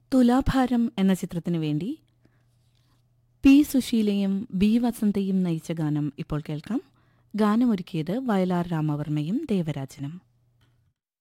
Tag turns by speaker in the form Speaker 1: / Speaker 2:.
Speaker 1: തുലാഭാരം എന്ന ചിത്രത്തിനു വേണ്ടി പി സുശീലയും ബി വസന്തയും നയിച്ച ഗാനം ഇപ്പോൾ കേൾക്കാം. ഗാനമൊരുക്കിയത് വയലാർ രാമവർമ്മയും ദേവരാജനും.